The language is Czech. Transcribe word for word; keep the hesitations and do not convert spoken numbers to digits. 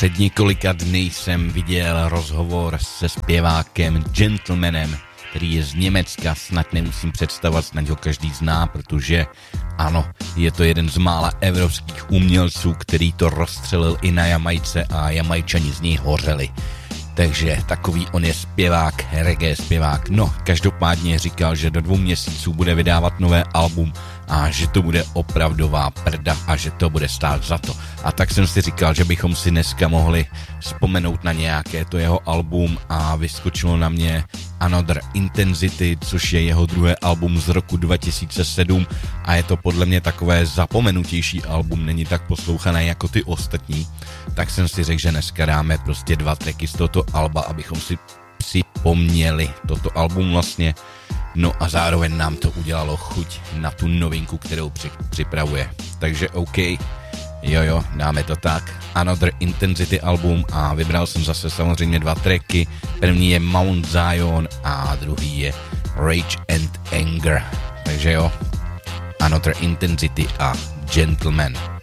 Před několika dny jsem viděl rozhovor se zpěvákem Gentlemanem, který je z Německa, snad nemusím představovat, snad ho každý zná, protože ano, je to jeden z mála evropských umělců, který to rozstřelil i na Jamajce a Jamajčani z něj hořeli. Takže takový on je zpěvák, reggae zpěvák. No, každopádně říkal, že do dvou měsíců bude vydávat nové album a že to bude opravdová prda a že to bude stát za to. A tak jsem si říkal, že bychom si dneska mohli vzpomenout na nějaké to jeho album a vyskočilo na mě Another Intensity, což je jeho druhé album z roku dva tisíce sedm a je to podle mě takové zapomenutější album, není tak poslouchané jako ty ostatní. Tak jsem si řekl, že dneska dáme prostě dva tracky z tohoto alba, abychom si připomněli toto album vlastně. No a zároveň nám to udělalo chuť na tu novinku, kterou při- připravuje. Takže OK, jo jo, dáme to tak. Another Intensity album a vybral jsem zase samozřejmě dva tracky. První je Mount Zion a druhý je Rage and Anger. Takže jo, Another Intensity a Gentleman.